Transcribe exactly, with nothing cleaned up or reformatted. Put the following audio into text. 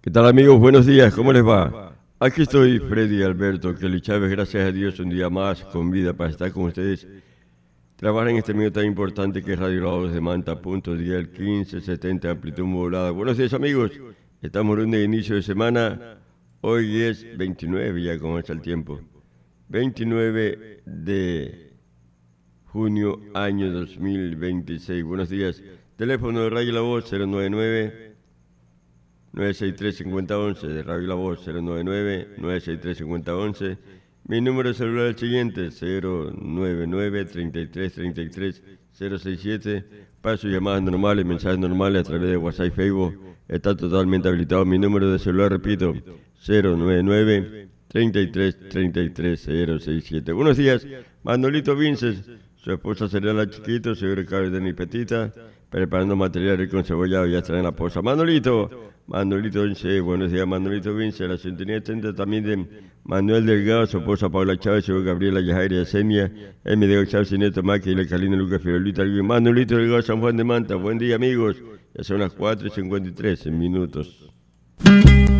¿Qué tal amigos? Buenos días, ¿cómo les va? Aquí estoy, Freddy Alberto Kelly Chávez, gracias a Dios un día más con vida para estar con ustedes. Trabajar en este medio tan importante que es Radio La Voz de Manta, punto dial quince setenta, amplitud modulada. Buenos días amigos, estamos en un inicio de semana, hoy es veintinueve, ya comienza el tiempo, veintinueve de junio, año dos mil veintiséis. Buenos días, teléfono de Radio La Voz cero nueve nueve nueve seis tres cinco cero uno uno, de Radio La Voz cero nueve nueve nueve seis tres cinco cero uno uno. Mi número de celular es el siguiente, cero nueve nueve treinta y tres treinta y tres cero seis siete. Para sus llamadas normales, mensajes normales a través de WhatsApp y Facebook, está totalmente habilitado. Mi número de celular, repito, cero nueve nueve treinta y tres treinta y tres cero seis siete. Buenos días, Manolito Vinces, su esposa Serena Chiquito, señor Ricardo de Nipetita, preparando material rico con cebollado, ya estará en la posa. Manolito, Manolito Vince, buenos días Manolito Vince, la sintonía atenta también de Manuel Delgado, su esposa Paula Chávez, su Gabriela Yajaira Yesenia, M. Diego Chávez, Neto Maqui, La Calina Lucas Fiorelita, Manolito Delgado, San Juan de Manta. Buen día amigos, ya son las cuatro y cincuenta y tres minutos.